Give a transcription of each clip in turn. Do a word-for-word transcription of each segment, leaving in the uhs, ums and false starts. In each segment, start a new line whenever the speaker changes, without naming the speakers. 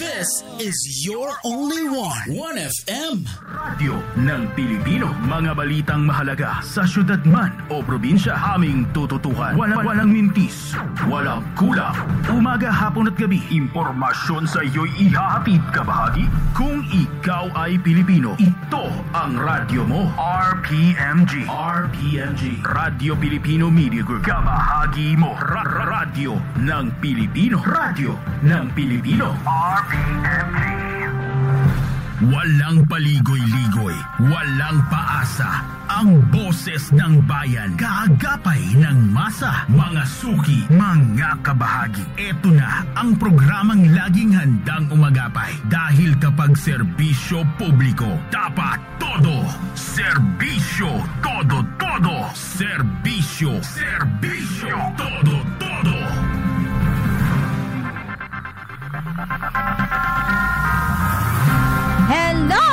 This is your only one. one F M.
Radyo ng Pilipino. Mga balitang mahalaga sa syudad man o probinsya. Aming tututukan. Walang, walang mintis. Walang kulang. Umaga, hapon at gabi. Impormasyon sa iyo'y ihahatid kabahagi. Kung ikaw ay Pilipino, ito ang radyo mo. R P M G. R P M G. Radyo Pilipino Media Group. Kabahagi mo. Ra- ra- radyo ng Pilipino. Radyo ng Pilipino. R P M G. Walang paligoy-ligoy, walang paasa. Ang boses ng bayan, kaagapay ng masa. Mga suki, mga kabahagi. Ito na ang programang laging handang umagapay. Dahil kapag serbisyo publiko, dapat todo. Serbisyo, todo, todo. Serbisyo, serbisyo, todo, todo.
Hello!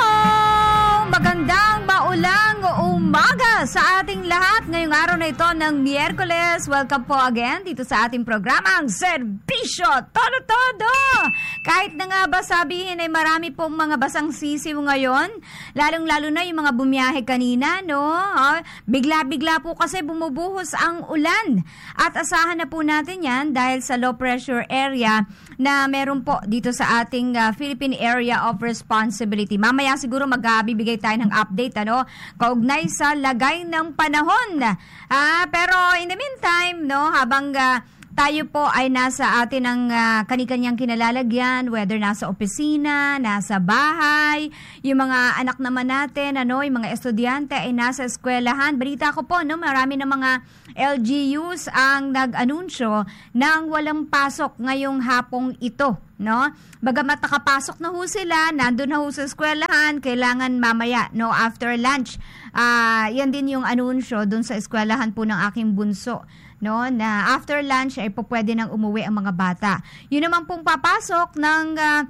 Magandang maulang umaga sa ating lahat ngayong araw na ito ng Miyerkules. Welcome po again dito sa ating programang Serbisyo Todo-Todo! Kahit na nga ba sabihin ay marami pong mga basang sisiw ngayon, lalong-lalo na yung mga bumiyahe kanina, no? Bigla-bigla po kasi bumubuhos ang ulan. At asahan na po natin yan dahil sa low pressure area na meron po dito sa ating uh, Philippine Area of Responsibility. Mamaya siguro magbibigay tayo ng update ano, kaugnay sa lagay ng panahon. Ah, pero in the meantime, no, habang uh, tayo po ay nasa atin ang uh, kanikanyang kinalalagyan, whether nasa opisina, nasa bahay, yung mga anak naman natin, ano, yung mga estudyante ay nasa eskwelahan. Balita ko po, no, marami ng mga L G Us ang nag-anunsyo ng walang pasok ngayong hapong ito, no? Bagamat nakapasok na ho sila, nandun na ho sa eskwelahan, kailangan mamaya, no, after lunch. Uh, yan din yung anunsyo dun sa eskwelahan po ng aking bunso, no, na after lunch ay po pwede nang umuwi ang mga bata. Yun naman pong papasok ng uh,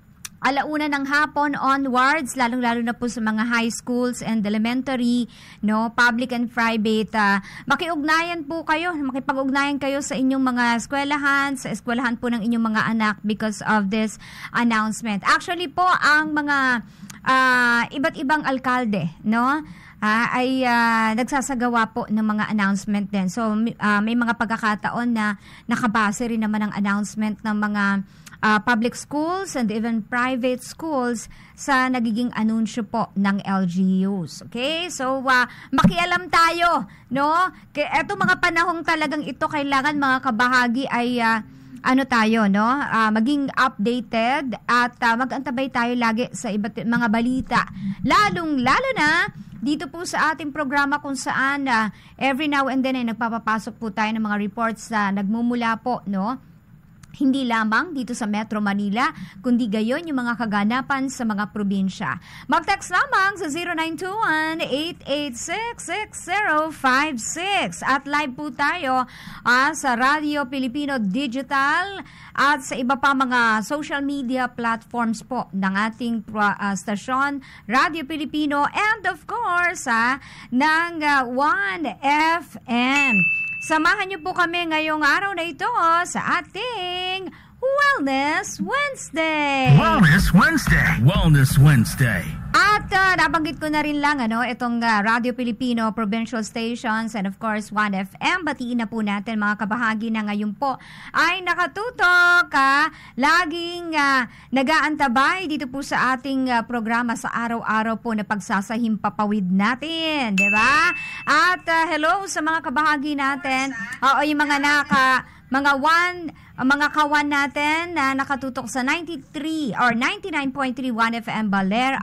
alauna ng hapon onwards, lalong-lalo na po sa mga high schools and elementary, no, public and private. Uh, makiugnayan po kayo, makipag-ugnayan kayo sa inyong mga eskwelahan, sa eskwelahan po ng inyong mga anak because of this announcement. Actually po, ang mga uh, iba't ibang alkalde, no, uh, ay uh, nagsasagawa po ng mga announcement din. So, uh, may mga pagkakataon na nakabase rin naman ang announcement ng mga Uh, public schools and even private schools sa nagiging anunsyo po ng L G Us. Okay? So, uh, makialam tayo, no? Kaya eto mga panahong talagang ito, kailangan mga kabahagi ay uh, ano tayo, no? Uh, maging updated at uh, mag-antabay tayo lagi sa iba't mga balita. Lalong-lalo na dito po sa ating programa kung saan uh, every now and then ay nagpapapasok po tayo ng mga reports na uh, nagmumula po, no? Hindi lamang dito sa Metro Manila, kundi gayon yung mga kaganapan sa mga probinsya. Mag-text lamang sa zero nine two one, eight eight six, six zero five six. At live po tayo ah, sa Radio Pilipino Digital at sa iba pa mga social media platforms po ng ating uh, stasyon, Radio Pilipino, and of course, ah, ng uh, one F M. Samahan niyo po kami ngayong araw na ito sa ating Wellness Wednesday.
Wellness Wednesday. Wellness Wednesday.
At uh, nabanggit ko na rin lang ano, itong uh, Radio Pilipino Provincial Stations and of course one F M. Batiin na po natin mga kabahagi na ngayon po ay nakatutok, uh, laging uh, nag-aantabay dito po sa ating uh, programa sa araw-araw po na pagsasahimpapawid natin, di ba? At uh, hello sa mga kabahagi natin, oo, yung mga naka mga one, mga kawan natin na nakatutok sa ninety-three or ninety-nine point three one F M Baler,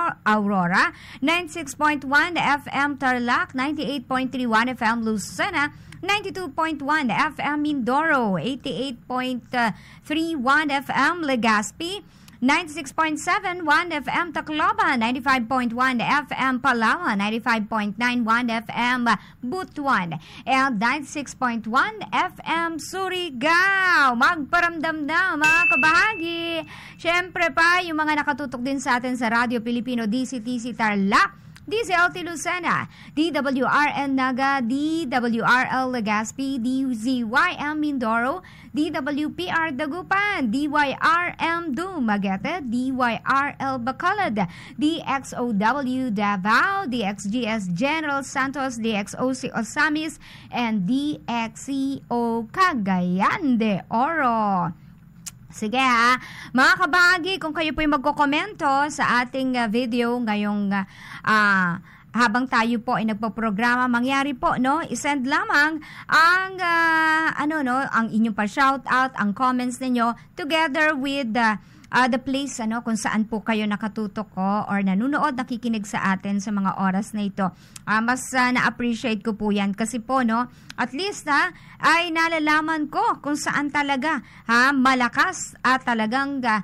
Aurora, ninety-six point one F M Tarlac, ninety-eight point three one F M Lucena, ninety-two point one F M Mindoro, eighty-eight point three one F M Legazpi, ninety-six point seven one F M Tacloban, ninety-five point one F M Palawan, ninety-five point nine one F M Butuan, and ninety-six point one F M Surigao. Magparamdam na mga kabahagi. Siyempre pa, yung mga nakatutok din sa atin sa Radio Pilipino D C T C Tarlac, D Z L T Lucena, D W R N Naga, D W R L Legazpi, D Z Y M Mindoro, D W P R Dagupan, D Y R M Dumaguete, D Y R L Bacolod, D X O W Davao, D X G S General Santos, D X O C Osamis, and D X C O Cagayan de Oro. Sige ha, mga kabahagi, kung kayo po'y magkokomento sa ating uh, video ngayong uh, uh, habang tayo po ay nagpo-programa, mangyari po, no, isend lamang ang uh, ano no, ang inyong pa-shout out, ang comments ninyo together with the uh, Uh, the place ano kung saan po kayo nakatutok ko or nanonood, nakikinig sa atin sa mga oras na ito. Uh, mas uh, na-appreciate ko po yan kasi po no, at least ha, ay nalalaman ko kung saan talaga ha, malakas at talagang uh,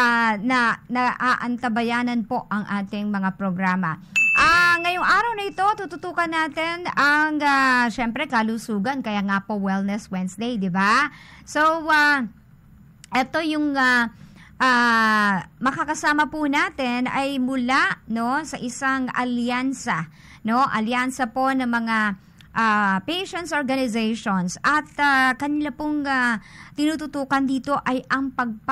na naaantabayanan po ang ating mga programa. Uh, ngayong araw na ito, tututukan natin ang uh, syempre kalusugan, kaya nga po Wellness Wednesday, di ba? So, uh, ito yung uh, Uh, makakasama po natin ay mula no sa isang alyansa, no, alyansa po ng mga uh, patients organizations at uh, kanila pong uh, tinututukan dito ay ang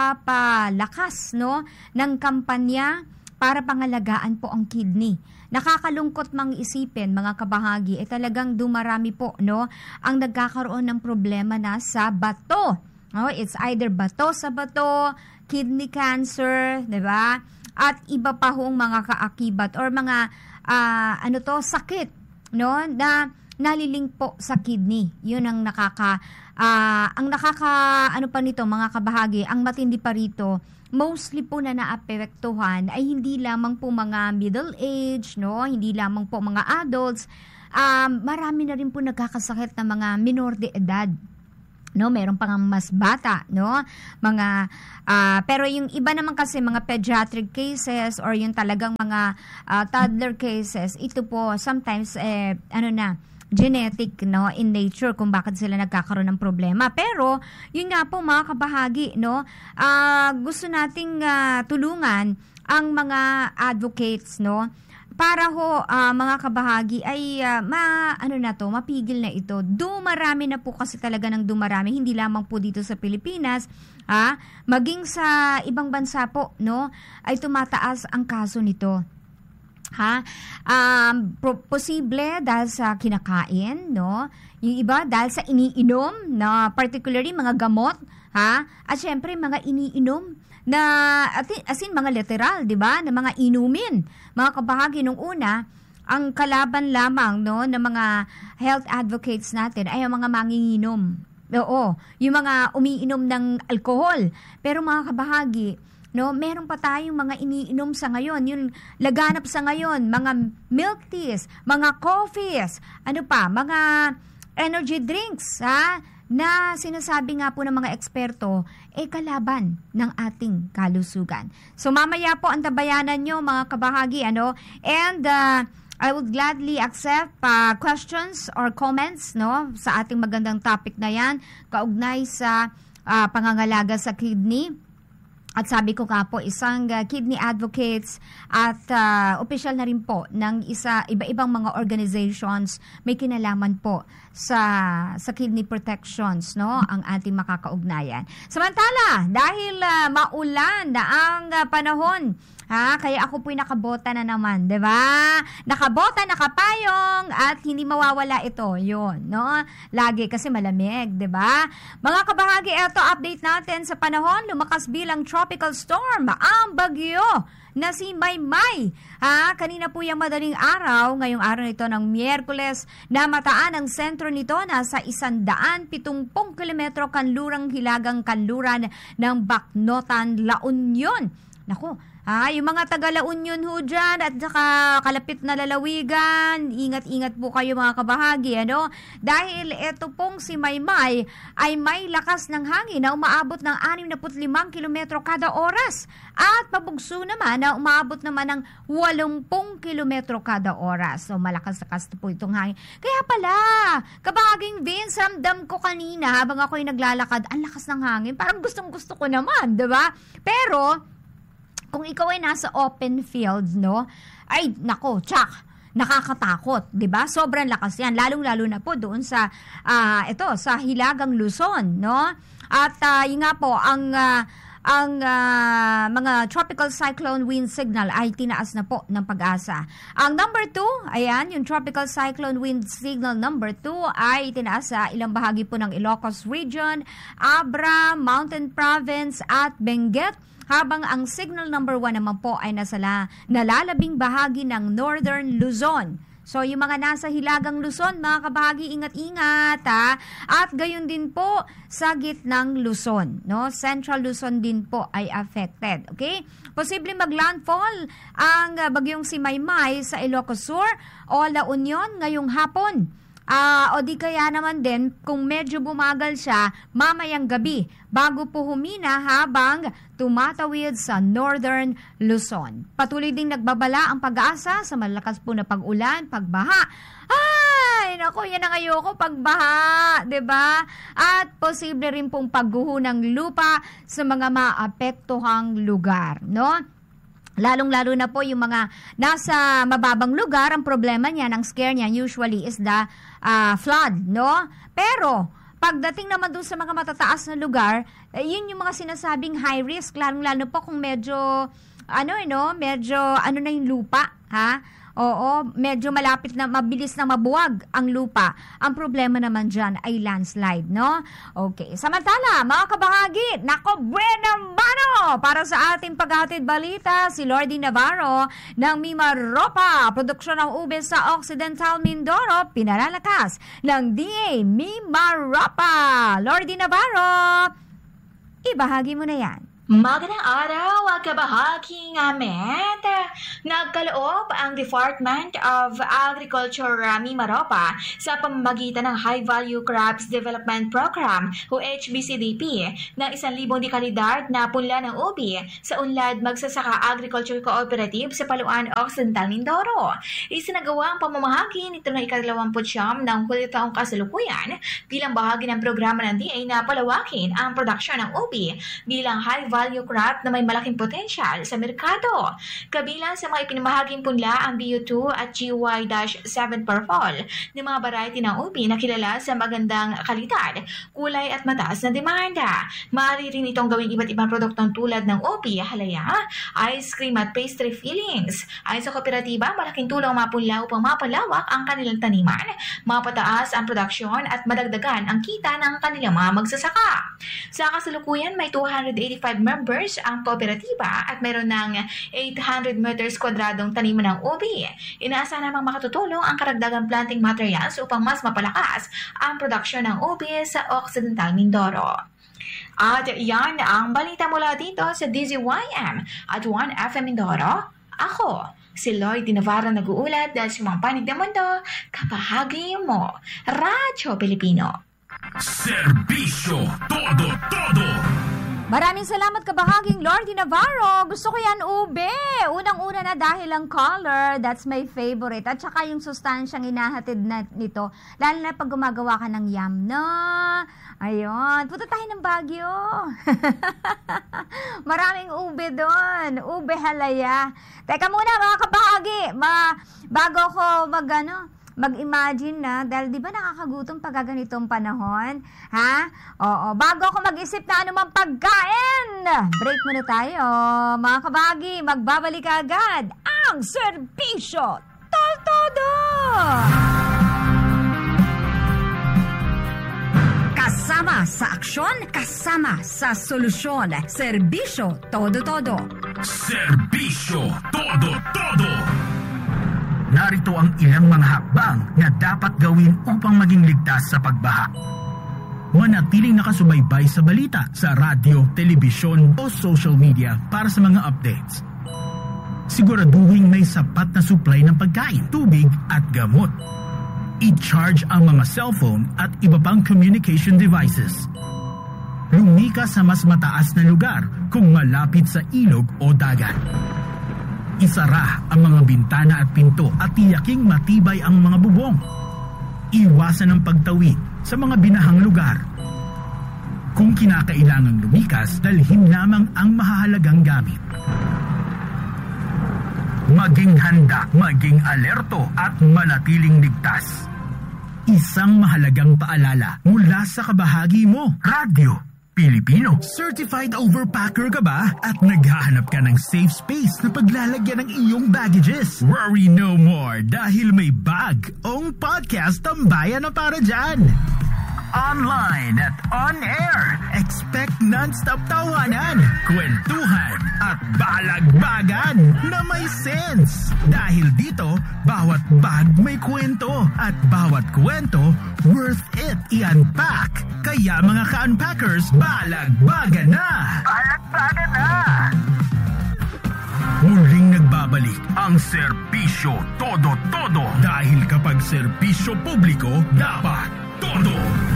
pagpapalakas no ng kampanya para pangalagaan po ang kidney. Nakakalungkot mang isipin mga kabahagi, eh talagang dumarami po no ang nagkakaroon ng problema na sa bato. No, it's either bato sa bato, kidney cancer, 'di ba? At iba pa hong mga kaakibat or mga uh, ano to, sakit, no, na nalilink po sa kidney. 'Yun ang nakaka uh, ang nakaka ano pa nito mga kabahagi, ang matindi pa rito, mostly po na naapektuhan ay hindi lamang po mga middle age, no, hindi lamang po mga adults. Um, marami na rin po nagkakasakit na mga minor de edad. No, meron pang mas bata, no? Mga uh, pero yung iba naman kasi mga pediatric cases or yung talagang mga uh, toddler cases, ito po sometimes eh ano na, genetic no in nature kung bakit sila nagkakaroon ng problema. Pero yun nga po mga kabahagi, no? Uh, gusto nating uh, tulungan ang mga advocates, no? Para ho uh, mga kabahagi ay uh, ma ano na to, mapigil na ito. Dumarami na po kasi talaga ng dumarami, hindi lamang po dito sa Pilipinas, ha, maging sa ibang bansa po, no, ay tumataas ang kaso nito. Ha? Um, pro- posible dahil sa kinakain, no? Yung iba dahil sa iniinom, na particularly mga gamot, ha? At syempre mga iniinom na as in mga literal, 'di ba? Na mga inumin. Mga kabahagi nung una, ang kalaban lamang no ng mga health advocates natin ay ang mga manginginom. Oo, yung mga umiinom ng alcohol. Pero mga kabahagi, no, meron pa tayong mga iniinom sa ngayon, yung laganap sa ngayon, mga milk teas, mga coffees, ano pa, mga energy drinks, ha? Na sinasabi nga po ng mga eksperto, eh kalaban ng ating kalusugan. So mamaya po ang tabayanan nyo mga kabahagi, ano, and uh, I would gladly accept uh, questions or comments, no, sa ating magandang topic na yan, kaugnay sa uh, pangangalaga sa kidney. At sabi ko nga po, isang uh, kidney advocates at uh, opisyal na rin po ng isa iba-ibang mga organizations may kinalaman po sa sa kidney protections, no, ang ating makakaugnayan. Samantala, dahil uh, maulan na ang uh, panahon, ha, kaya ako po'y nakabota na naman, 'di ba? Nakabota, nakapayong at hindi mawawala ito, 'yon, no? Lagi kasi malamig, 'di ba? Mga kabahagi, ito update natin sa panahon, lumakas bilang tropical storm ang bagyo na si Maymay. Ha, kanina po yung madaling araw, ngayong araw nito ng Miyerkules, na mataan ang sentro nito nasa isandaan pitungpong kilometro kanlurang hilagang kanluran ng Bacnotan, La Union. Naku, ah, yung mga taga La Union ho dyan at saka kalapit na lalawigan, ingat-ingat po kayo mga kabahagi, ano? Dahil ito pong si Maymay ay may lakas ng hangin na umaabot ng anim na limang kilometro kada oras at pabugso naman na umaabot naman ng walumpung kilometro kada oras. So malakas-lakas po itong hangin. Kaya pala, kabahaging Vince, ramdam ko kanina habang ako'y naglalakad, ang lakas ng hangin. Parang gustong-gusto ko naman, diba? Pero kung ikaw ay nasa open fields, no? Ay, nako, tsak. nakakatakot, 'di ba? Sobrang lakas 'yan, lalong-lalo na po doon sa uh, ito sa Hilagang Luzon, no? At uh, yun nga po ang uh, ang uh, mga tropical cyclone wind signal ay tinaas na po ng Pag-asa. Ang number two, ayan, yung tropical cyclone wind signal number two ay tinaas sa ilang bahagi po ng Ilocos Region, Abra, Mountain Province at Benguet. Habang ang signal number one naman po ay nasa la, nalalabing bahagi ng Northern Luzon. So, yung mga nasa Hilagang Luzon, mga kabahagi, ingat-ingat, ha? At gayon din po sa gitnang Luzon, no? Central Luzon din po ay affected, okay? Posible maglandfall ang uh, bagyong si Maymay sa Ilocos Sur o La Union ngayong hapon. Uh, o di kaya naman din, kung medyo bumagal siya, mamayang gabi, bago po humina habang tumatawid sa Northern Luzon. Patuloy ding nagbabala ang Pag-asa sa malakas po na pag-ulan, pagbaha. Ay, naku, yan ang ayoko, pagbaha, 'di ba? At posible rin pong pagguho ng lupa sa mga maapektuhang lugar, no? Lalong-lalo na po yung mga nasa mababang lugar, ang problema niya, ang scare niya usually is the uh, flood, no? Pero, pagdating naman dun sa mga matataas na lugar, eh, yun yung mga sinasabing high risk, lalong-lalo po kung medyo, ano eh, no? Medyo, ano na yung lupa, ha? Oo, medyo malapit na, mabilis na mabuwag ang lupa. Ang problema naman dyan ay landslide, no? Okay, samantala, mga kabahagi, nako, buena mano! Para sa ating paghatid balita, si Lordy Navarro ng Mimaropa, produksyon ng ube sa Occidental Mindoro, pinalalakas ng D A Mimaropa. Lordy Navarro, ibahagi mo na yan.
Magandang araw, kabahaging amet. Nagkaloob ang Department of Agriculture Mimaropa sa pamamagitan ng High Value Crops Development Program o H B C D P ng isang libong dekalidad na punla ng ubi sa Unlad Magsasaka Agriculture Cooperative sa Paluan, Occidental Mindoro. Isinagawa ang pamamahagi nito na ikadalawamput siyam ng huli taong kasalukuyan bilang bahagi ng programa ng D A na palawakin ang produksyon ng ubi bilang high value value crop na may malaking potensyal sa merkado. Kabilang sa mga ipinamahaging punla ang B U two at G Y seven per fall ng mga variety ng ubi na kilala sa magandang kalidad, kulay at mataas na demanda. Maaari rin itong gawing iba't ibang produktong tulad ng ubi, halaya, ice cream at pastry fillings. Ayon sa kooperatiba, malaking tulong mapunla upang mapalawak ang kanilang taniman, mapataas ang produksyon at madagdagan ang kita ng kanilang mga magsasaka. Sa kasalukuyan, may two hundred eighty-five members ang kooperatiba at mayroon ng eight hundred meters kwadradong taniman ng ubi. Inaasahan namang makatutulong ang karagdagang planting materials upang mas mapalakas ang produksyon ng ubi sa Occidental Mindoro. At yan ang balita mula dito sa D Z Y M at one F M Mindoro. Ako, si Lloyd Navarro nag-uulat dahil sa mga panig ng mundo, kabahagi mo, Radyo Pilipino.
Serbisyo Todo-Todo.
Maraming salamat kabahaging Lordy Navarro. Gusto ko yan ube. Unang-una na dahil ang color, that's my favorite. At saka yung sustansyang inahatid na nito, lalo na pag gumagawa ka ng yam, no? Ayun. Punta tayo ng Baguio. Maraming ube doon. Ube halaya. Teka muna mga kabahagi. Ma, bago ko mag ano, mag-imagine na, dahil di ba nakakagutom pag ganitong panahon? Ha? Oo, bago ako mag-isip na anumang pagkain, break muna tayo. Mga kabagi, magbabalik agad ang Serbisyo Todo-Todo! Kasama sa aksyon, kasama sa solusyon. Serbisyo Todo-Todo.
Serbisyo Todo-Todo. Narito ang ilang mga hakbang na dapat gawin upang maging ligtas sa pagbaha. Manatiling nakasubaybay sa balita sa radyo, telebisyon o social media para sa mga updates. Siguraduhin may sapat na supply ng pagkain, tubig at gamot. I-charge ang mga cellphone at iba pang communication devices. Lumikas sa mas mataas na lugar kung malapit sa ilog o dagat. Isara ang mga bintana at pinto at tiyaking matibay ang mga bubong. Iwasan ang pagtawid sa mga binahang lugar. Kung kinakailangang lumikas, dalhin lamang ang mahahalagang gamit. maging handa, maging alerto at manatiling ligtas. Isang mahalagang paalala mula sa kabahagi mo, Radyo Pilipino. Certified overpacker ka ba at naghahanap ka ng safe space na paglalagyan ng iyong baggages? Worry no more dahil may bag-ong podcast tambayan na para dyan. Online at on-air. Expect non-stop tawanan, kwentuhan at balagbagan na may sense. Dahil dito, bawat bag may kwento at bawat kwento worth it i-unpack. Kaya mga ka-unpackers, balagbagan na! Balagbagan na! Muling nagbabalik ang serbisyo todo-todo. Dahil kapag serbisyo publiko, dapat todo!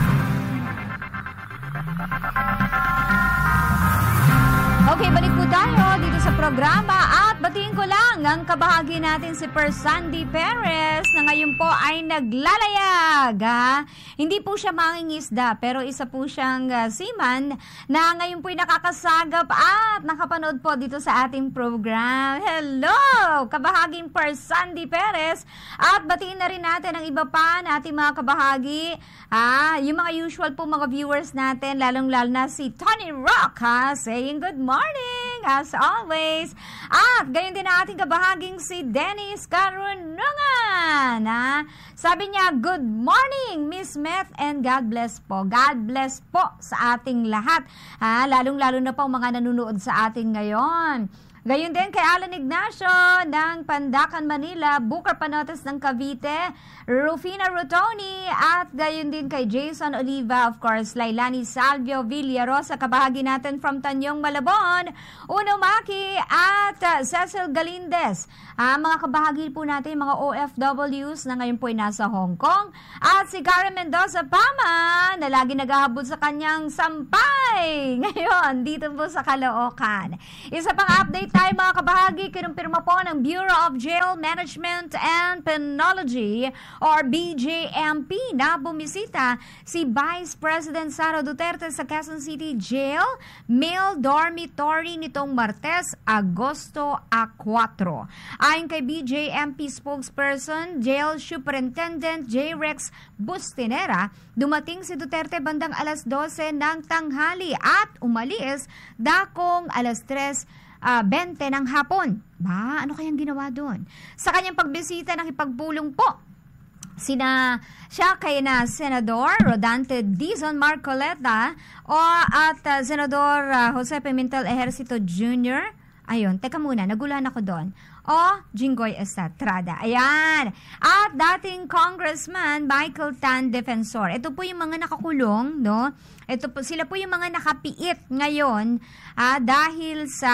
Okay, balik po tayo dito sa programa at batiin ko lang ang kabahagi natin si Persandy Perez na ngayon po ay naglalayag. Ha? Hindi po siya mangingisda pero isa po siyang uh, seaman na ngayon po ay nakakasagap at nakapanood po dito sa ating program. Hello! Kabahaging Persandy Perez at batiin na rin natin ang iba pa na ating mga kabahagi. Ah, yung mga usual po mga viewers natin, lalong-lalo na si Tony Rock, ha? Saying good morning, as always. At gayon din ang ating kabahaging si Dennis Carunungan, ha? Sabi niya, good morning, Miss Meth, and God bless po. God bless po sa ating lahat, ha? Lalong-lalo na po mga nanonood sa ating ngayon. Gayon din kay Alan Ignacio ng Pandacan, Manila, Booker Panotes ng Cavite, Rufina Rotoni, at gayon din kay Jason Oliva, of course, Lailani Salvio Villarosa, kabahagi natin from Tanyong, Malabon, Uno Maki, at uh, Cecil Galindez. Ah, mga kabahagi po natin, mga O F Ws na ngayon po ay nasa Hong Kong, at si Karen Mendoza Pama, na lagi naghahabol sa kanyang sampay ngayon dito po sa Caloocan. Isa pang update tayo mga kabahagi, kinumpirma po ng Bureau of Jail Management and Penology or B J M P na bumisita si Vice President Sara Duterte sa Quezon City Jail Male Dormitory nitong Martes, Agosto four. Ayon kay B J M P spokesperson, Jail Superintendent J. Rex Bustinera, dumating si Duterte bandang alas dose ng tanghali at umalis dakong alas tres Uh, twenty ng hapon. Ba, ano kayang ginawa doon? Sa kanyang pagbisita, nakipagpulong po sina siya kay na Senador Rodante Dizon Marcoleta o at uh, Senador uh, Jose Pimentel Ejercito Junior Ayun, teka muna, nagulan ako doon. O Jinggoy Estrada. Ayan. At dating Congressman Michael Tan Defensor. Ito po yung mga nakakulong, no? Ito po, sila po yung mga nakapiit ngayon ah, dahil sa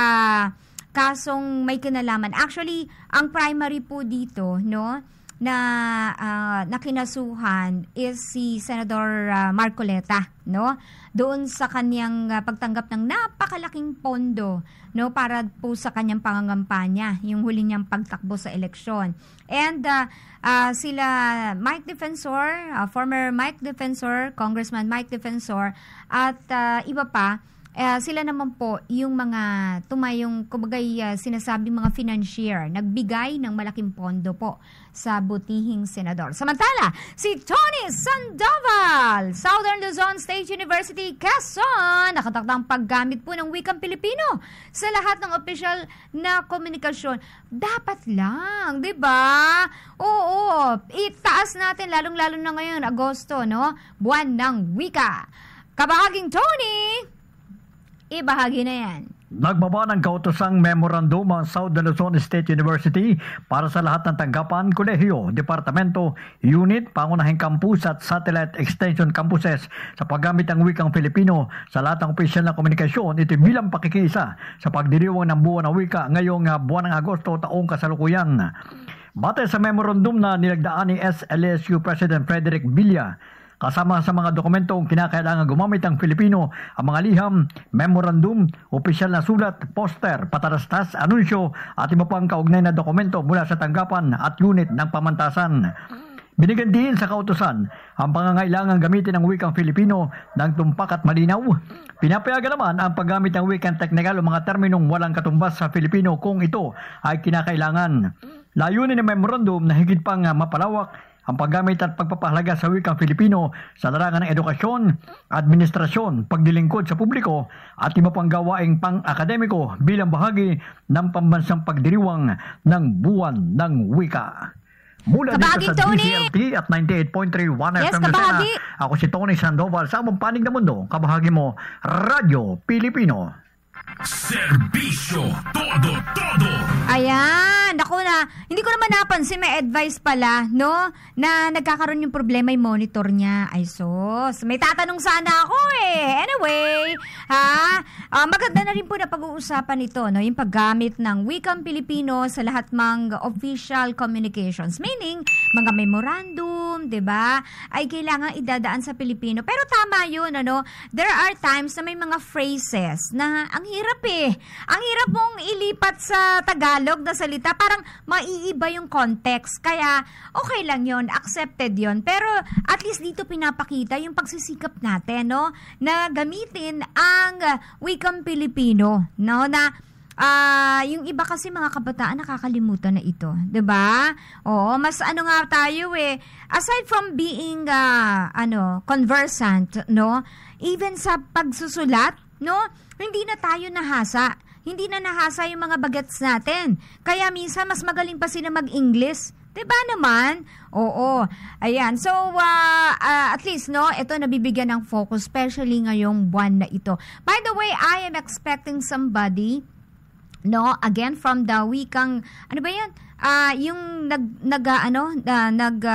kasong may kinalaman. Actually, ang primary po dito, no, na uh, nakinasuhan is si Senador uh, Marcoleta, no? Doon sa kanyang uh, pagtanggap ng napakalaking pondo, no, para po sa kanyang pangangampanya, yung huli niyang pagtakbo sa eleksyon. And uh, uh, sila Mike Defensor, uh, former Mike Defensor, Congressman Mike Defensor, at uh, iba pa, Uh, sila naman po yung mga tumayong, kumagay uh, sinasabing mga financier, nagbigay ng malaking pondo po sa butihing senador. Samantala, si Tony Sandoval, Southern Luzon State University, Quezon, nakatakdang paggamit po ng wikang Pilipino sa lahat ng opisyal na komunikasyon. Dapat lang, di ba? Oo, itaas natin, lalong-lalo na ngayon, Agosto, no? Buwan ng wika. Kabahaging Tony, ibahagi na yan.
Nagbaba ng kautosang memorandum ang Southern Luzon State University para sa lahat ng tanggapan, kolehiyo, departamento, unit, pangunahing campus at satellite extension campuses sa paggamit ng wikang Filipino sa lahat ng opisyal na komunikasyon. Ito bilang pakikiisa sa pagdiriwang ng buwan ng wika ngayong buwan ng Agosto taong kasalukuyan. Batay sa memorandum na nilagdaan ni S L S U President Frederick Villa, kasama sa mga dokumentong kinakailangan gumamit ang Filipino, ang mga liham, memorandum, opisyal na sulat, poster, patarastas, anunsyo at iba pang kaugnay na dokumento mula sa tanggapan at unit ng pamantasan. Binigyan din sa kautusan ang pangangailangan gamitin ng wikang Filipino ng tumpak at malinaw. Pinapayagan naman ang paggamit ng wikang teknikal o mga terminong walang katumbas sa Filipino kung ito ay kinakailangan. Layunin ng memorandum na higit pang mapalawak ang paggamit at pagpapahalaga sa wikang Filipino sa larangan ng edukasyon, administrasyon, pagdilingkod sa publiko at iba pang gawaing pang-akademiko bilang bahagi ng pambansang pagdiriwang ng buwan ng wika. Mula
Kabahagi,
dito sa
Tony!
D Z L T at ninety-eight point three one
Yes,
F M Lucena,
kabahagi.
ako si Tony Sandoval sa among panig na mundo, kabahagi mo, Radyo Pilipino.
Serbisyo todo todo.
Ayan, ako na, hindi ko naman napansin, may advice pala, no? Na nagkakaroon yung problema yung monitor niya. Ay sos, may tatanong sana ako eh. Anyway, ha? Uh, maganda na rin po na pag-uusapan ito, no? Yung paggamit ng wikang Pilipino sa lahat ng official communications. Meaning, mga memorandum, di ba? Ay kailangan idadaan sa Pilipino. Pero tama yun, ano? There are times na may mga phrases na ang hirap eh. Ang hirap mong ilipat sa Tagalog na salita, parang maiiba yung context. Kaya, okay lang yon, accepted yon. Pero, at least dito pinapakita yung pagsisikap natin, no? Na gamitin ang wikang Pilipino, no? Na, Ah, uh, yung iba kasi mga kabataan nakakalimutan na ito, 'di ba? Oo, mas ano nga tayo eh, aside from being uh, ano, conversant, no? Even sa pagsusulat, no? Hindi na tayo nahasa. Hindi na nahasa yung mga bagets natin. Kaya minsan mas magaling pa sila mag-English. Diba naman? Oo. Ayan. So, uh, uh, at least, no, ito nabibigyan ng focus, especially ngayong buwan na ito. By the way, I am expecting somebody, no, again from the wikang, ano ba yan? Ah, uh, yung nag nag uh, ano, uh,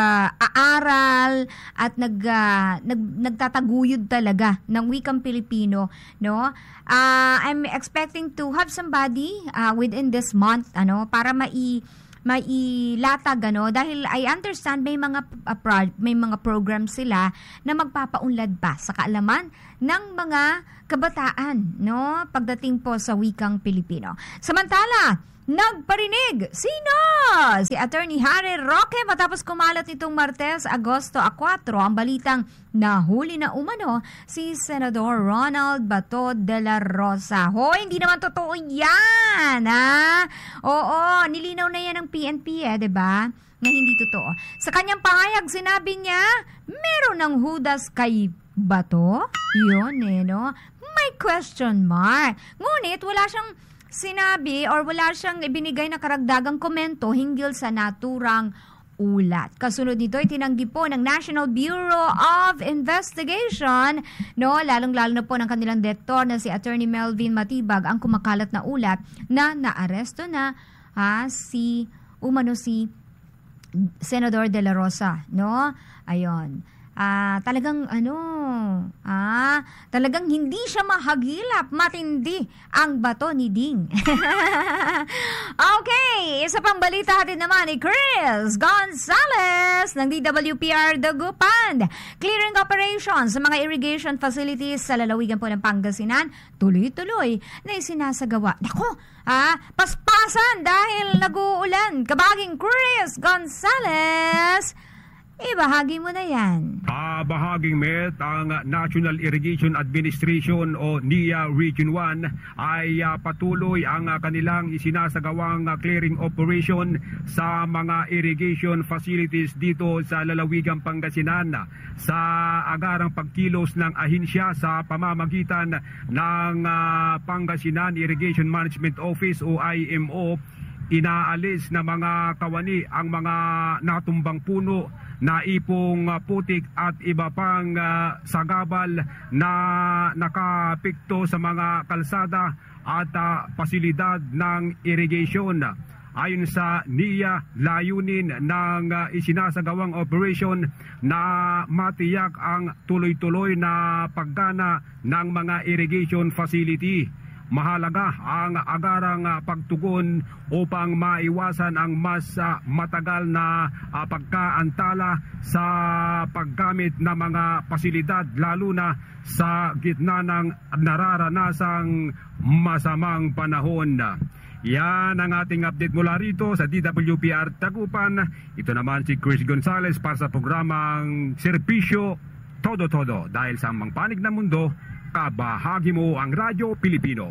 nag-aaral uh, at nag, uh, nag nagtataguyod talaga ng wikang Pilipino, no? Uh, I'm expecting to have somebody uh, within this month, ano, para mai mailatag, ano, dahil I understand may mga uh, pro- may mga programs sila na magpapaunlad pa sa kaalaman ng mga kabataan, no, pagdating po sa wikang Pilipino. Samantala, nagparinig sino? Si Attorney Harry Roque matapos kumalat nitong Martes, Agosto four ang balitang nahuli na umano si Senador Ronald Bato de la Rosa. Hoy, hindi naman totoo yan, ha? Oo, nilinaw na yan ng P N P eh, 'di ba? Na hindi totoo. Sa kanyang pahayag, sinabi niya, meron ng hudas kay Bato? Yun eh, no? May question mark. Ngunit wala siyang sinabi or wala siyang ibinigay na karagdagang komento hinggil sa naturang ulat. Kasunod nito, itinanggi po ng National Bureau of Investigation, no, lalong-lalo na po ng kanilang direktor na si Attorney Melvin Matibag ang kumakalat na ulat na naaresto na ha, si umano si Senador De La Rosa, no? Ayon. Ah, talagang ano, ah, talagang hindi siya mahagilap, matindi ang bato ni Ding. Okay, isa pang balita natin naman ni Chris Gonzales ng D W P R Dagupan. Clearing operations sa mga irrigation facilities sa lalawigan po ng Pangasinan, tuloy-tuloy na isinasagawa. Nako, ah, paspasan dahil nag-uulan. Kabaging Chris Gonzales, ibahagi mo na yan.
Ah, bahaging Met, ang National Irrigation Administration o N I A Region one ay uh, patuloy ang uh, kanilang isinasagawang uh, clearing operation sa mga irrigation facilities dito sa lalawigang Pangasinan sa agarang pagkilos ng ahinsya sa pamamagitan ng uh, Pangasinan Irrigation Management Office o I M O. Inaalis na mga kawani ang mga natumbang puno, naipong uh, putik at iba pang uh, sagabal na nakapikto sa mga kalsada at uh, pasilidad ng irrigation. Ayon sa N I A, layunin ng uh, isinasagawang operation na matiyak ang tuloy-tuloy na paggana ng mga irrigation facility. Mahalaga ang agarang uh, pagtugon upang maiwasan ang mas uh, matagal na uh, pagkaantala sa paggamit ng mga pasilidad, lalo na sa gitna ng nararanasang masamang panahon. Yan ang ating update mula rito sa D W P R Tagupan. Ito naman si Chris Gonzales para sa programang Serbisyo Todo-Todo. Dahil sa mangpanig ng mundo, kabahagi mo ang Radyo Pilipino.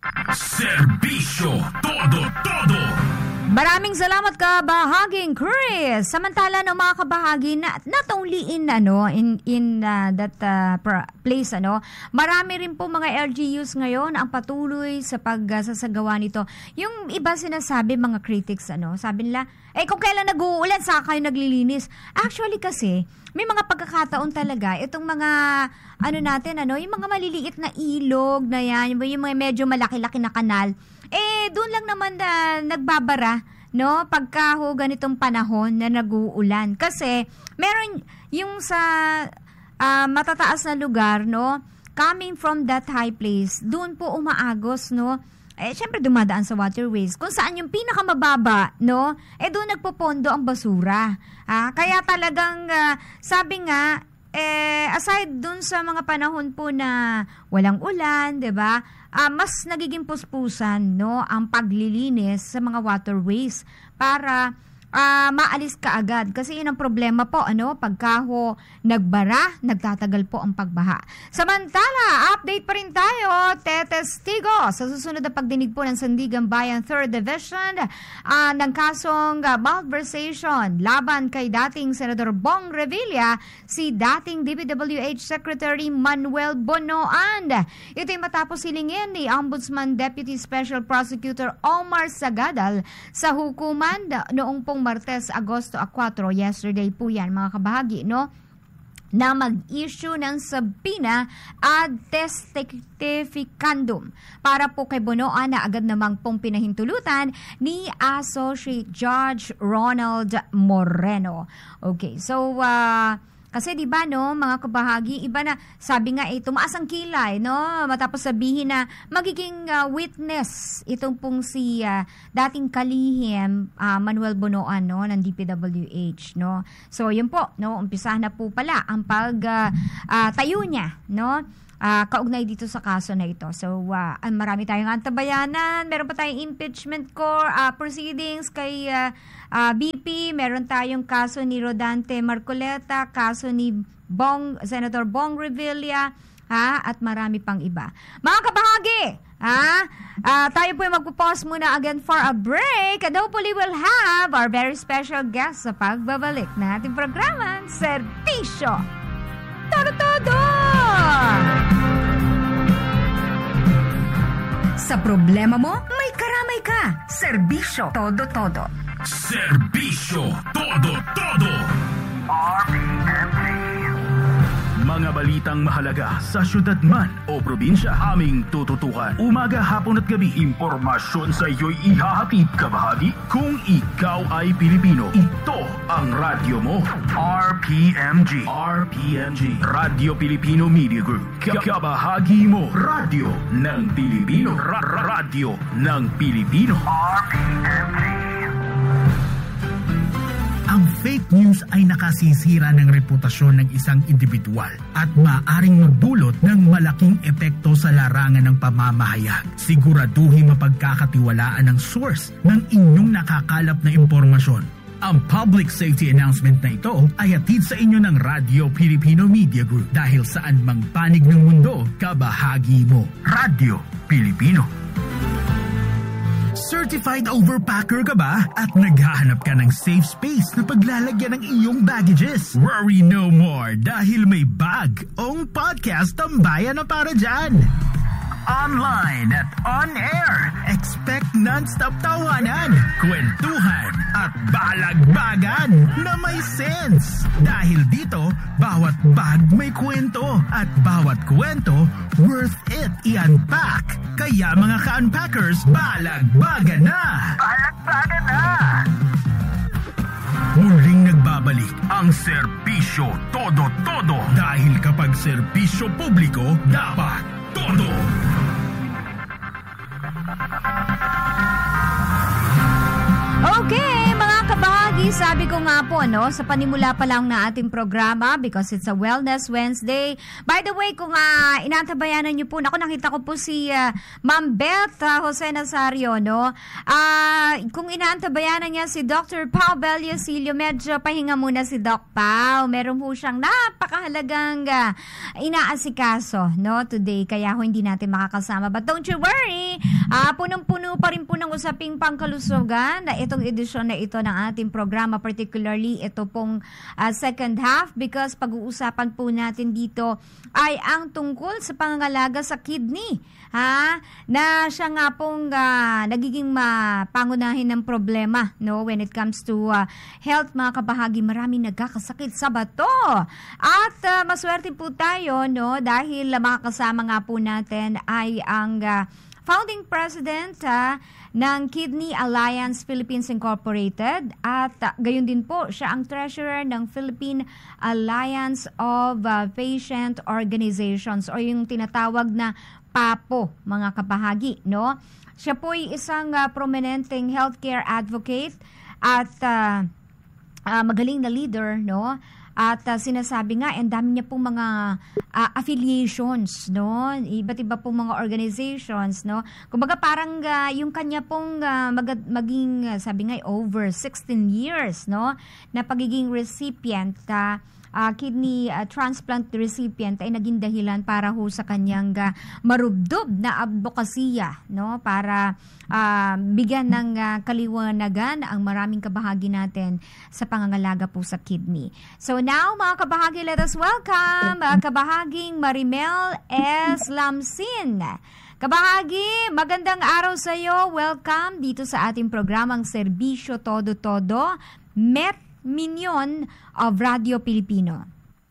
Serbisyo Todo-Todo.
Maraming salamat kabahaging Chris. Samantala no mga kabahagi na not only in ano in in uh, that uh, place ano, marami rin po mga L G Us ngayon ang patuloy sa pagsasagawa nito. Yung iba sinasabi mga critics ano, sabi nila, eh kung kailan nag-uulan saka kayo naglilinis. Actually kasi may mga pagkakataon talaga itong mga ano natin ano, yung mga maliliit na ilog na yan, yung mga medyo malaki-laki na kanal. Eh, doon lang naman na nagbabara, no? Pagka ho ganitong panahon na nag-uulan. Kasi, meron yung sa uh, matataas na lugar, no? Coming from that high place, doon po umaagos, no? Eh, syempre dumadaan sa waterways. Kung saan yung pinakamababa, no? Eh, doon nagpopondo ang basura. Ah, kaya talagang, uh, sabi nga, eh, aside dun sa mga panahon po na walang ulan, 'di ba? Uh, mas nagiging puspusan, no, ang paglilinis sa mga waterways para uh, maalis ka agad. Kasi yun ang problema po, ano, pagka ho nagbara, nagtatagal po ang pagbaha. Samantala, update pa rin tayo, tetestigo sa susunod na pagdinig po ng Sandigan Bayan third Division uh, ng kasong uh, malversation laban kay dating Senador Bong Revilla, si dating D P W H Secretary Manuel Bonoan. Ito'y matapos hilingin ni Ombudsman Deputy Special Prosecutor Omar Sagadal sa hukuman noong pong Martes, Agosto four, yesterday po yan mga kabahagi, no? Na mag-issue ng subpoena ad testificandum para po kay Bonoan na agad namang pong pinahintulutan ni Associate Judge Ronald Moreno. Okay, so uh, kasi 'di ba no, mga kabahagi, iba na sabi nga eh tumaas ang kilay, no, matapos sabihin na magiging uh, witness itong pong si uh, dating kalihim uh, Manuel Bonoan, no, ng D P W H, no. So yun po, no, umpisa na po pala ang pag uh, uh, tayo niya, no. Uh, kaugnay dito sa kaso na ito. So, uh, marami tayong antabayanan. Meron pa tayong impeachment court uh, proceedings kay uh, uh, B P. Meron tayong kaso ni Rodante Marcoleta, kaso ni Bong, Senator Bong Revilla, ha? At marami pang iba. Mga kabahagi, ha? Uh, tayo po yung magpo-pause muna again for a break. And hopefully we'll have our very special guest sa pagbabalik na ating programa, Serbisyo Todo-Todo! Sa problema mo, may karamay ka. Serbisyo Todo-Todo.
Serbisyo Todo-Todo.
R P M G.
Mga balitang mahalaga sa syudad man o probinsya, aming tututukan. Umaga, hapon at gabi, impormasyon sa iyo'y ihahatid kabahagi. Kung ikaw ay Pilipino, ito ang radyo mo. R P M G. R P M G. Radyo Pilipino Media Group. Kabahagi mo. Radyo ng Pilipino. Ra- ra- radyo ng Pilipino.
R P M G.
Ang fake news ay nakasisira ng reputasyon ng isang individual at maaaring magdulot ng malaking epekto sa larangan ng pamamahayag. Siguraduhin mapagkakatiwalaan ang source ng inyong nakakalap na impormasyon. Ang public safety announcement na ito ay hatid sa inyo ng Radyo Pilipino Media Group dahil saan mang panig ng mundo, kabahagi mo. Radyo Pilipino. Certified overpacker ka ba? At naghahanap ka ng safe space na paglalagyan ng iyong baggages? Worry no more dahil may bag-ong podcast tambayan na para dyan. Online at on-air. Expect non-stop tawanan, kwentuhan at balagbagan na may sense. Dahil dito, bawat bag may kwento at bawat kwento worth it i-unpack. Kaya mga ka-unpackers, balagbagan na!
Balagbagan na!
Muling nagbabalik ang Serbisyo Todo-Todo. Dahil kapag serbisyo publiko, dapat todo!
Okay, mga kabahagi, sabi ko nga po, no, sa panimula pa lang na ating programa because it's a Wellness Wednesday. By the way, kung uh, inantabayanan niyo po, ako nakita ko po si uh, Ma'am Beth uh, Jose Nazario, no? Uh, kung inaantabayanan niya si Doctor Pao Bellosilio, medyo pahinga muna si Doc Pao. Meron po siyang napakahalagang uh, inaasikaso, no, today. Kaya ho hindi natin makakasama. But don't you worry, uh, punong-puno pa rin po ng usaping pangkalusugan na itong edisyon na ito ng ating programa, particularly ito pong uh, second half because pag-uusapan po natin dito ay ang tungkol sa pangangalaga sa kidney, ha? Na siya nga pong uh, nagiging mapangunahin ng problema, no, when it comes to uh, health, mga kabahagi. Maraming nagkakasakit sa bato. At uh, maswerte po tayo, no, dahil uh, makakasama nga po natin ay ang uh, founding president uh, ng Kidney Alliance Philippines Incorporated at uh, gayon din po siya ang treasurer ng Philippine Alliance of uh, Patient Organizations o yung tinatawag na PAPO, mga kabahagi, no? Siya po ay isang uh, prominenteng healthcare advocate at uh, uh, magaling na leader, no? At uh, sinasabi nga, ang dami niya pong mga uh, affiliations, no? Iba't iba pong mga organizations, no? Kumbaga parang uh, yung kanya pong uh, mag- maging, uh, sabi nga, over sixteen years, no? Na pagiging recipient, uh, uh, kidney uh, transplant recipient ay naging dahilan para ho sa kanyang uh, marubdob na advokasya, no? Para uh, bigyan ng uh, kaliwanagan ang maraming kabahagi natin sa pangangalaga po sa kidney. So now, mga kabahagi, let us welcome uh, kabahaging Marimel S. Lamsin. Kabahagi, magandang araw sa iyo. Welcome dito sa ating programang Serbisyo Todo-Todo, Met Minion of Radio Pilipino.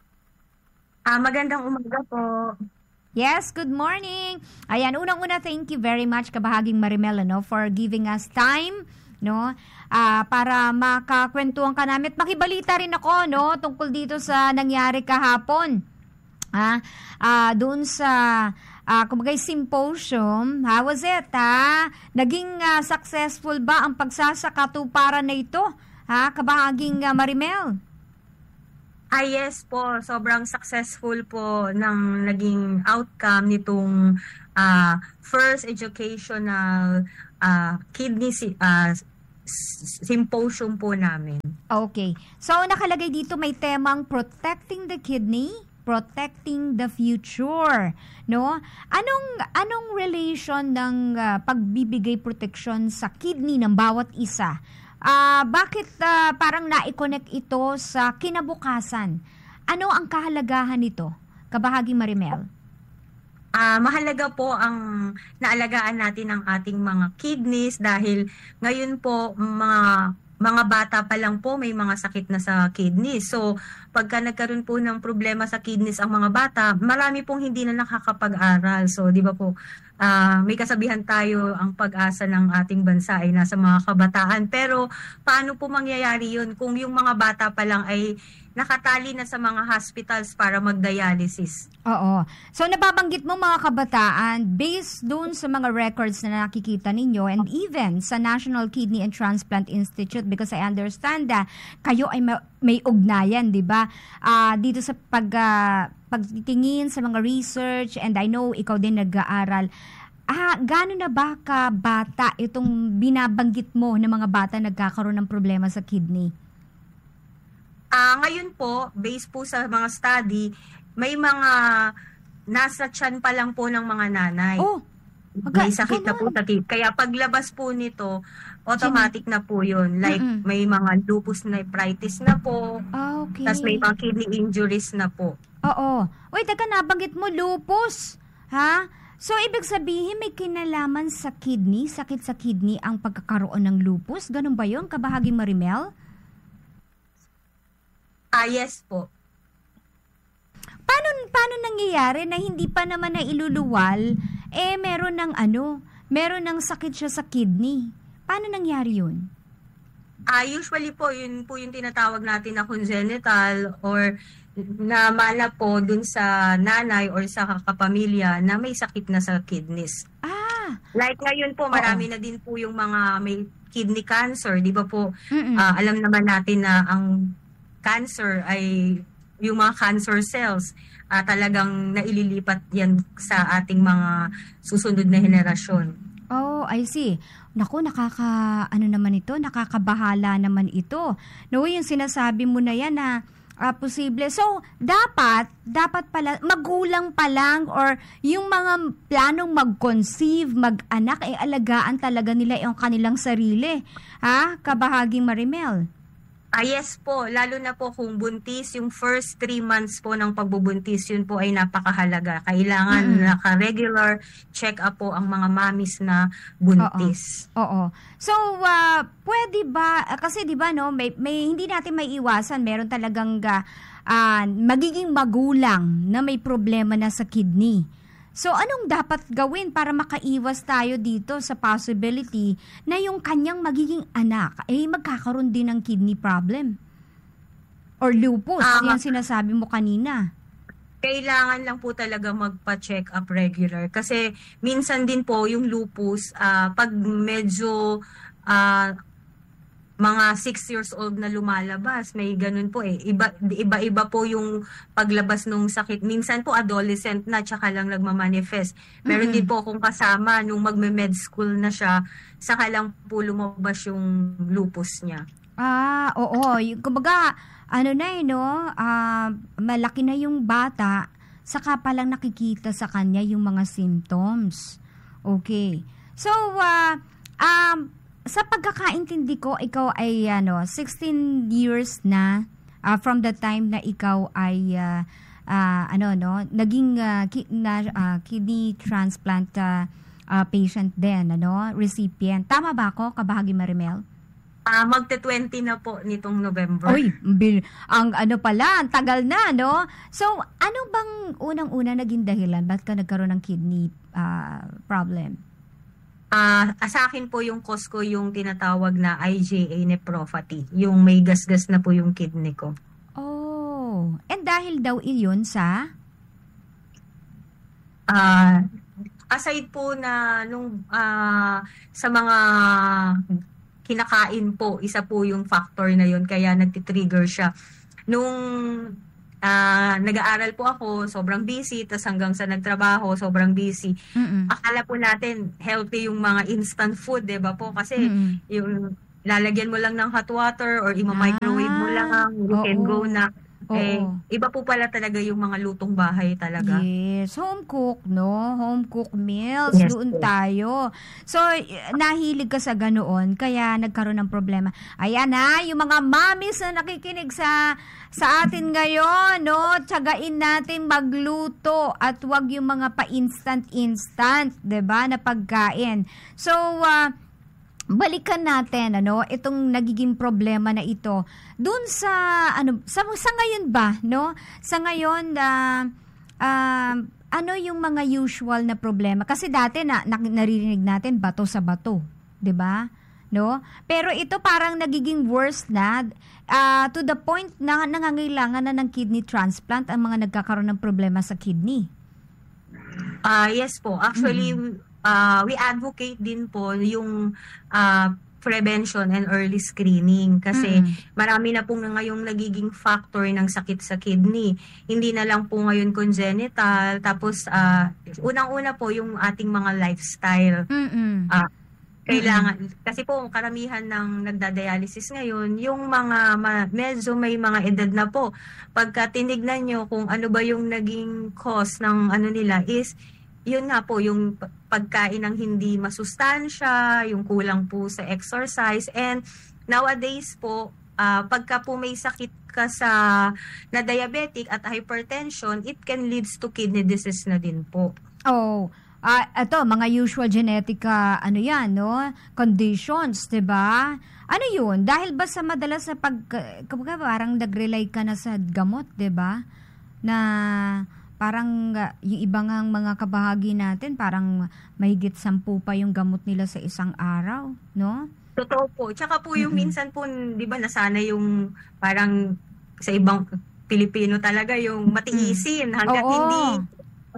Ah, magandang umaga po.
Yes, good morning. Ayan, unang-una, thank you very much, kabahaging Marimel, no, for giving us time, no, uh, para makakwentuhan ka namin at makibalita rin ako, no, tungkol dito sa nangyari kahapon. Ah, uh, doon sa uh, kumbaga symposium. How was it, ha? Naging uh, successful ba ang pagsasakatuparan na ito, ha, kabahaging uh, Marimel?
Ah, yes po. Sobrang successful po ng naging outcome nitong uh, first educational uh, kidney uh, symposium po namin.
Okay. So, nakalagay dito may temang Protecting the Kidney, Protecting the Future, no? Anong anong relation ng uh, pagbibigay proteksyon sa kidney ng bawat isa? Uh, bakit uh, parang na-connect ito sa kinabukasan? Ano ang kahalagahan nito, kabahagi Marimel?
Uh, mahalaga po ang naalagaan natin ang ating mga kidneys dahil ngayon po mga mga bata pa lang po may mga sakit na sa kidneys. So pagka nagkaroon po ng problema sa kidneys ang mga bata, marami pong hindi na nakakapag-aral. So di ba po, Uh, may kasabihan tayo, ang pag-asa ng ating bansa ay nasa mga kabataan. Pero paano po mangyayari yun kung yung mga bata pa lang ay nakatali na sa mga hospitals para mag-dialysis?
Oo. So nababanggit mo mga kabataan, based dun sa mga records na nakikita ninyo and even sa National Kidney and Transplant Institute, because I understand that kayo ay ma- may ugnayan, di ba? Uh, dito sa pag... Uh, pagtitingin sa mga research, and I know ikaw din nag-aaral, ah, gano'n na ba ka bata itong binabanggit mo na mga bata nagkakaroon ng problema sa kidney?
Ah, ngayon po, based po sa mga study, may mga nasa tiyan pa lang po ng mga nanay.
Oh,
may sakit na po sa kidney. Kaya paglabas po nito, automatic na po yun. Like, Mm-mm. may mga lupus nephritis na po.
Ah, okay.
Tapos may mga kidney injuries na po.
Oo. Uy, teka, nabanggit mo lupus. Ha? So, ibig sabihin may kinalaman sa kidney, sakit sa kidney ang pagkakaroon ng lupus? Ganun ba yun, kabahaging Marimel?
Ah, yes po.
Paano, paano nangyayari na hindi pa naman na iluluwal, eh meron ng ano, meron ng sakit siya sa kidney? Paano nangyari yun?
Ah, usually po, yun po yung tinatawag natin na congenital or namana po dun sa nanay or sa kapamilya na may sakit na sa kidneys.
Ah,
Like ngayon po, marami
Oo.
na din po yung mga may kidney cancer. Di ba po,
Mm-mm.
ah, alam naman natin na ang cancer ay yung mga cancer cells, ah, talagang naililipat yan sa ating mga susunod na henerasyon.
Oh, I see. Naku, nakaka, ano naman ito, nakakabahala naman ito. No, yung sinasabi mo na yan na ah, posible. So, dapat, dapat pala, magulang pa lang or yung mga planong mag-conceive, mag-anak, eh alagaan talaga nila yung kanilang sarili. Ha? Kabahaging Marimel.
Ah, yes po, lalo na po kung buntis, yung first three months po ng pagbubuntis, yun po ay napakahalaga. Kailangan
Mm-mm.
naka-regular check-up po ang mga mamis na buntis.
Oo. So, ah, pwede ba, ah, kasi di ba no, may, may, hindi natin may iwasan, meron talagang ah, ah, magiging magulang na may problema na sa kidney. So, anong dapat gawin para makaiwas tayo dito sa possibility na yung kanyang magiging anak ay eh, magkakaroon din ng kidney problem? Or lupus,
Ah,
yung sinasabi mo kanina.
Kailangan lang po talaga magpa-check up regular. Kasi minsan din po yung lupus, ah, pag medyo ah, mga six years old na lumalabas, may ganun po eh. Iba, iba-iba po yung paglabas ng sakit. Minsan po adolescent na, tsaka lang nagmamanifest. Meron
Mm-mm.
din po akong kasama nung magme-med school na siya, saka lang po lumabas yung lupus niya.
Ah, oo. Y- Kumbaga, ano na eh, no? Ah, malaki na yung bata, saka palang nakikita sa kanya yung mga symptoms. Okay. So, ah, um, sa pagkakaintindi ko, ikaw ay ano, sixteen years na ah, from the time na ikaw ay ah, ah, ano no, naging ah, ki- na, ah, kidney transplant ah, ah, patient din, ano, recipient. Tama ba ako, Kabahagi Marimel?
Ah, magte-twenty na po nitong November.
Oy, bil, ang ano pala, ang tagal na, no? So, ano bang unang-una naging dahilan? Ba't ka nagkaroon ng kidney ah, problem?
Ah, sa akin po yung cause ko yung tinatawag na I J A nephropathy, yung may gasgas na po yung kidney ko.
Oh, and dahil daw iyon sa...
Ah, aside po na nung ah, sa mga kinakain po, isa po yung factor na yun kaya nagti-trigger siya. Nung ah, nag-aaral po ako, sobrang busy, tas hanggang sa nagtrabaho, sobrang busy.
Mm-mm.
Akala po natin healthy yung mga instant food, 'di ba po? Kasi
Mm-mm.
yung lalagyan mo lang ng hot water or ima-microwave mo
Ah,
lang, you can
oo.
go na. Eh,
Oo.
iba po pala talaga yung mga lutong bahay talaga.
Yes, home cook, no? Home cook meals,
Yes,
doon
po.
tayo. So, y- nahilig ka sa ganoon, kaya nagkaroon ng problema. Ayan na, yung mga mommies na nakikinig sa sa atin ngayon, no? Tiyagain natin magluto at wag yung mga pa-instant-instant, 'di ba, na pagkain. So, ah, balikan natin ano itong nagiging problema na ito doon sa ano sa, sa ngayon ba no sa ngayon uh, uh, ano yung mga usual na problema kasi dati na, na naririnig natin bato sa bato, 'di ba, no? Pero ito parang nagiging worse na uh, to the point na nangangailangan na ng kidney transplant ang mga nagkakaroon ng problema sa kidney.
Ah, yes po. Actually, ah, we advocate din po yung ah, prevention and early screening kasi
Mm-mm.
marami na pong ngayong nagiging factor ng sakit sa kidney. Hindi na lang po ngayon congenital, tapos ah, unang-una po yung ating mga lifestyle.
Mm-mm.
Ah, kailangan kasi po karamihan ng nagdadialysis ngayon yung mga ma, medyo may mga edad na po. Pagka tinignan nyo kung ano ba yung naging cause ng ano nila is yun nga po yung p- pagkain ng hindi masustansya, yung kulang po sa exercise, and nowadays po ah, pagka po may sakit ka sa na diabetic at hypertension, it can leads to kidney disease na din po.
Oh, ah ito, mga usual genetic, ah, ano yan, no? Conditions, 'di ba? Ano yun? Dahil ba sa madalas sa pag, kumbaga parang nag-rely ka na sa gamot, 'di ba? Na parang ah, yung ibang ang mga kabahagi natin, parang mahigit sampu pa yung gamot nila sa isang araw, no?
Totoo po. Tsaka po yung
Mm-mm.
minsan po, di ba, nasana yung parang sa ibang Pilipino talaga yung matiisin hanggat
Oo.
hindi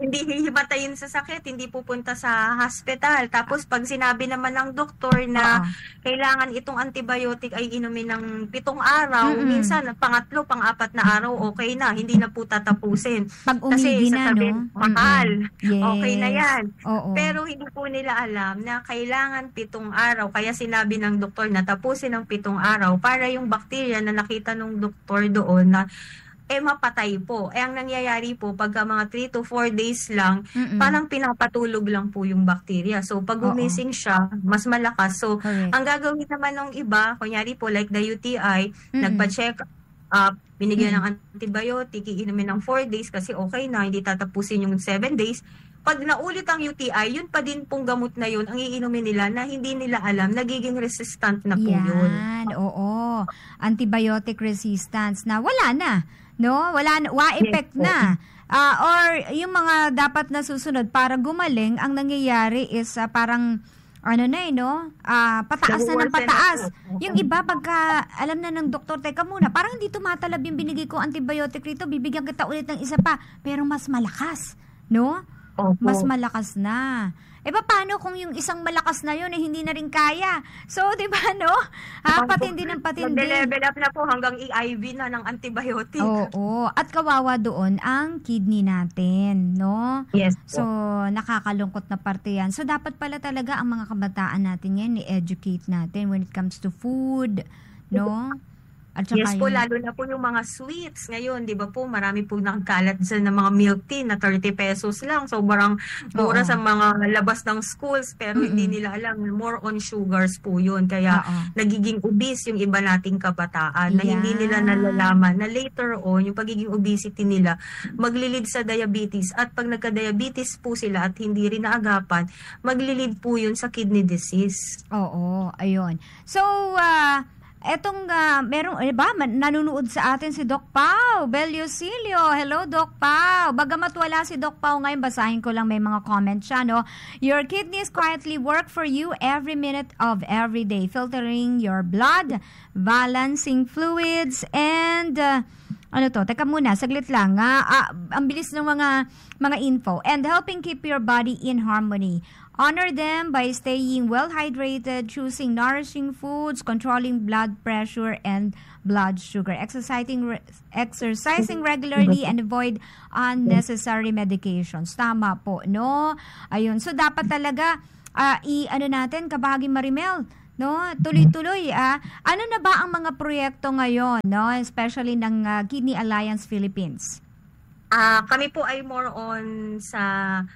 hindi hihimatayin sa sakit, hindi pupunta sa hospital. Tapos pag sinabi naman ng doktor na
Oo.
kailangan itong antibiotic ay inumin ng pitong araw,
Mm-mm.
minsan pangatlo, pang-apat na araw, okay na, hindi na po tatapusin.
Pag
Kasi
umigi na,
sasabihin,
no?
mahal,
Mm-mm. Yes.
okay na yan.
Oo.
Pero hindi po nila alam na kailangan pitong araw. Kaya sinabi ng doktor na tapusin ng pitong araw para yung bacteria na nakita ng doktor doon na eh mapatay po. Eh ang nangyayari po pagka mga three to four days lang,
Mm-mm.
parang pinapatulog lang po yung bacteria. So pag
Oo.
gumising siya, mas malakas. So
Correct.
ang gagawin naman ng iba, kunyari po like the U T I,
Mm-mm.
nagpa-check up, binigyan ng antibiotic, iinumin ng four days kasi okay na, hindi tatapusin yung seven days. Pag naulit ang U T I, yun pa din pong gamot na yun ang iinumin nila na hindi nila alam, nagiging resistant na po yun.
Yan, oo. Antibiotic resistance na wala na. No? Wala na, wa effect
Yes,
na. Ah, or yung mga dapat na susunod para gumaling, ang nangyayari is ah, parang ano na eh, no? Ah, pataas na ng
Nabuworsen na
pataas.
po.
Yung iba, pagka alam na ng doktor, teka muna, parang hindi tumatalab yung binigay ko antibiotic rito, bibigyan kita ulit ng isa pa, pero mas malakas. No?
Opo.
Mas malakas na. E ba paano kung yung isang malakas na yun eh hindi na rin kaya? So, di ba, no? Ha, patindi ng patindi.
Nag-level up na po hanggang I V na ng antibiotic.
Oo. At kawawa doon ang kidney natin, no?
Yes po.
So, nakakalungkot na parte yan. So, dapat pala talaga ang mga kabataan natin yan, i-educate natin when it comes to food, no? At saka
Yes po,
yung-
lalo na po yung mga sweets. Ngayon, di ba po, marami po nakakalat dyan ng mga milk tea na thirty pesos lang. Sobrang mura
Oo.
sa mga labas ng schools, pero
Mm-mm.
hindi nila alam, more on sugars po yun. Kaya
Oo.
nagiging obese yung iba nating kabataan na hindi nila
Yan.
nalalaman na later on, yung pagiging obesity nila, maglilid sa diabetes. At pag nagka-diabetes po sila at hindi rin naagapan, maglilid po yun sa kidney disease.
Oo, ayun. So, ah, etong, ah, merong, eh ba, man- nanonood sa atin si Doc Pao Beliosilio. Hello, Doc Pao. Bagamat wala si Doc Pao ngayon, basahin ko lang may mga comments siya, no? Your kidneys quietly work for you every minute of every day, filtering your blood, balancing fluids, and... ah, ano to? Teka muna, saglit lang. Ah, ah, ang bilis ng mga mga info. And helping keep your body in harmony. Honor them by staying well hydrated, choosing nourishing foods, controlling blood pressure and blood sugar, exercising re- exercising regularly, and avoid unnecessary medications. Tama po, no? Ayun. So dapat talaga ah, i ano natin, kabahagi Marimel, no? Tuloy-tuloy ah. Ano na ba ang mga proyekto ngayon, no? Especially ng ah, Kidney Alliance Philippines.
Ah, kami po ay more on sa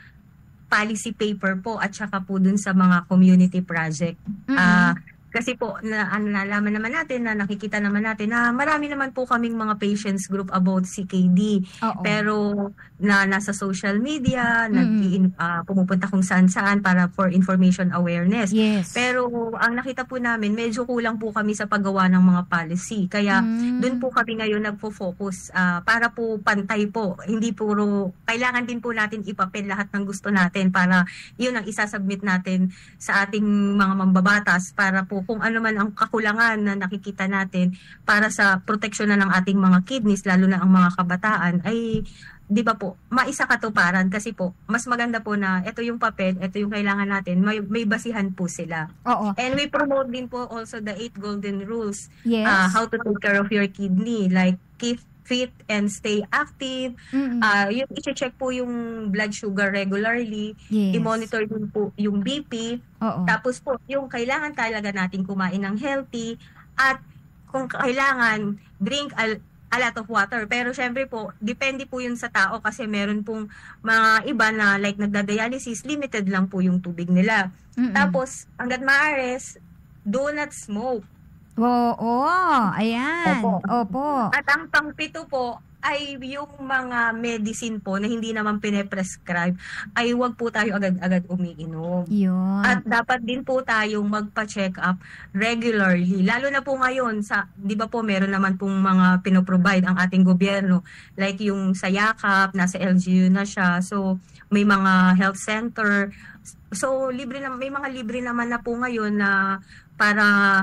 policy paper po at saka po dun sa mga community project.
Mm-mm.
Ah, kasi po na, ano, nalaman naman natin na nakikita naman natin na marami naman po kaming mga patients group about C K D.
Oo.
Pero na nasa social media,
Mm-mm.
nag ah, pumupunta kung saan-saan para for information awareness.
Yes.
Pero ang nakita po namin, medyo kulang po kami sa paggawa ng mga policy. Kaya
Mm.
doon po kami ngayon nagfo-focus ah, para po pantay po. Hindi puro, kailangan din po natin ipapel lahat ng gusto natin para yun ang isasubmit natin sa ating mga mambabatas para po kung ano man ang kakulangan na nakikita natin para sa proteksyon na ng ating mga kidneys, lalo na ang mga kabataan, ay di ba po, maisakatuparan kasi po, mas maganda po na ito yung papel, ito yung kailangan natin, may, may basihan po sila.
Oo.
And we promote din po also the eight golden rules,
Yes.
uh, how to take care of your kidney, like keep fit and stay active,
Mm-mm.
uh, yung i-check po yung blood sugar regularly,
Yes.
i-monitor din po yung B P,
Oo.
tapos po yung kailangan talaga natin kumain ng healthy, at kung kailangan, drink a, a lot of water. Pero syempre po, depende po yun sa tao kasi meron pong mga iba na like nagda-dialysis, limited lang po yung tubig nila.
Mm-mm.
Tapos, hanggat maares, do not smoke.
Oo, ayan.
Opo.
Opo.
At ang pangpito po ay yung mga medicine po na hindi naman pine-prescribe, ay wag po tayo agad-agad umiinom.
Yun.
At dapat din po tayong magpa-check up regularly. Lalo na po ngayon, sa, di ba po meron naman pong mga pinoprovide ang ating gobyerno. Like yung sa Yakap, nasa L G U na siya. So, may mga health center. So, libre na, may mga libre naman na po ngayon na para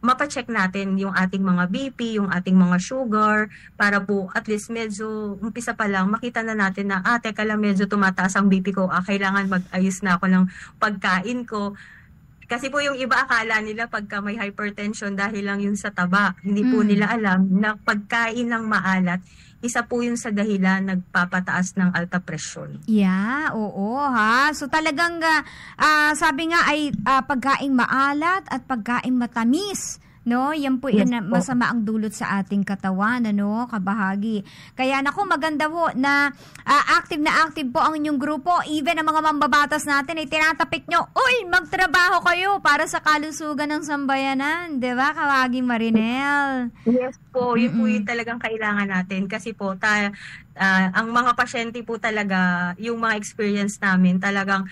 mapacheck natin yung ating mga B P, yung ating mga sugar, para po at least medyo umpisa pa lang makita na natin na, ah, teka lang, medyo tumataas ang B P ko, ah, kailangan mag-ayos na ako ng pagkain ko. Kasi po yung iba akala nila pagka may hypertension dahil lang yun sa taba. Hindi po
Mm.
nila alam na pagkain ng maalat, isa po yun sa dahilan nagpapataas ng alta presyon.
Yeah, oo ha. So talagang ah, ah, sabi nga ay ah, pagkaing maalat at pagkaing matamis. No, yan po
Yes
yun na
po.
masama ang dulot sa ating katawan, ano, kabahagi. Kaya naku, maganda po na ah, active na active po ang inyong grupo. Even ang mga mambabatas natin ay tinatapik nyo, uy, magtrabaho kayo para sa kalusugan ng sambayanan. Di ba, kabahagi Marinel?
Yes po, yun po
Mm-mm.
yung talagang kailangan natin. Kasi po, ta, ah, ang mga pasyente po talaga, yung mga experience namin, talagang,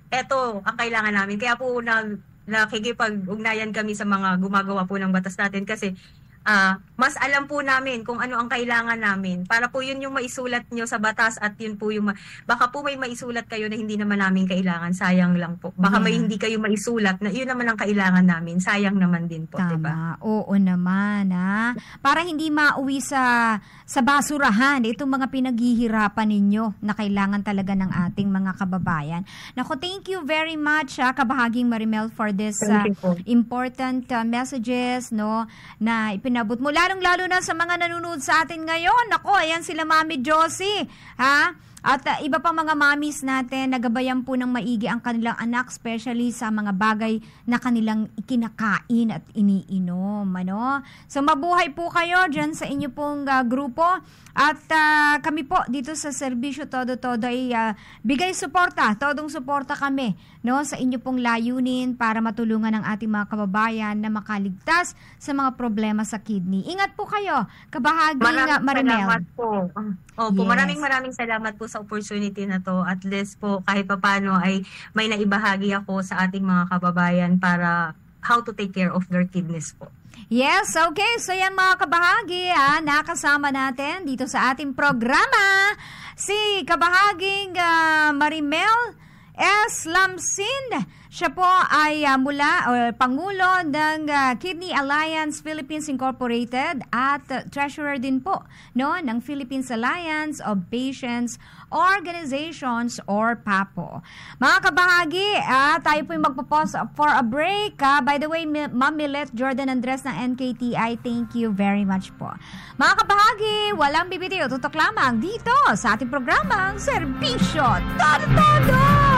eto ang kailangan namin. Kaya po, na, nakikipag-ugnayan kami sa mga gumagawa po ng batas natin kasi ah, mas alam po namin kung ano ang kailangan namin. Para po yun yung maisulat nyo sa batas at yun po yung, ma- baka po may maisulat kayo na hindi naman namin kailangan, sayang lang po. Baka may
Yeah.
hindi kayo maisulat na yun naman ang kailangan namin, sayang naman din po, diba?
Tama. Oo naman, ha? Para hindi mauwi sa sa basurahan itong mga pinaghihirapan ninyo na kailangan talaga ng ating mga kababayan. Nako, thank you very much, ha, kabahaging Marimel, for this uh,
Thank you po.
important uh, messages, no, na ipinabot mo. Lalong-lalo na sa mga nanonood sa atin ngayon. Nako, ayan sila Mami Josie, ha? At uh, iba pang mga mommies natin, nagabayan po ng maigi ang kanilang anak, especially sa mga bagay na kanilang ikinakain at iniinom. Ano? So mabuhay po kayo dyan sa inyo pong uh, grupo. At uh, kami po dito sa Serbisyo Todo-Todo ay uh, bigay suporta, todong suporta kami, no, sa inyo pong layunin para matulungan ang ating mga kababayan na makaligtas sa mga problema sa kidney. Ingat po kayo, kabahaging uh,
Maraming
Marimel.
salamat po. Opo,
Yes.
maraming maraming salamat po sa opportunity na to. At least po kahit papano ay may naibahagi ako sa ating mga kababayan para how to take care of their kidneys po.
Yes, okay. So yan mga kabahagi, ha, nakasama natin dito sa ating programa si kabahaging ah, Marimel S. Lamsin. Siya po ay uh, mula or Pangulo ng uh, Kidney Alliance Philippines Incorporated at uh, Treasurer din po, no, ng Philippines Alliance of Patients Organizations or PAPO. Mga kabahagi, ah, tayo po yung magpo-pause for a break. Ah. By the way, Mi- Ma'am Milet Jordan Andres ng N K T I, thank you very much po. Mga kabahagi, walang bibitiw, tutok lamang dito sa ating programang Serbisyo Todo-Todo!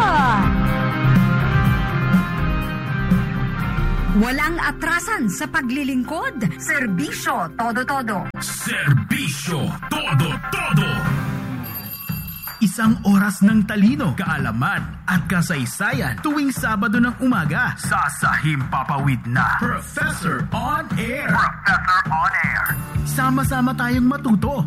Walang atrasan sa paglilingkod. Serbisyo Todo-Todo.
Serbisyo Todo-Todo. Isang oras ng talino, kaalaman at kasaysayan tuwing Sabado ng umaga sa Sahimpapawid na Professor on Air.
Professor on Air.
Sama-sama tayong matuto